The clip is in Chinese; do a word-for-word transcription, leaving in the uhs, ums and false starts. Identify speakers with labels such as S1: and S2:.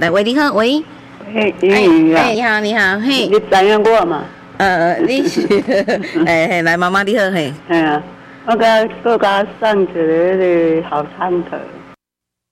S1: 来，喂，你好，喂，
S2: 嘿，英语啊，
S1: 哎，你好，你好，嘿，
S2: 你知影我嘛？
S1: 呃，你是，哎嘿，来，妈妈你好，嘿，
S2: 嘿啊，我甲我甲送一个迄个好餐盒。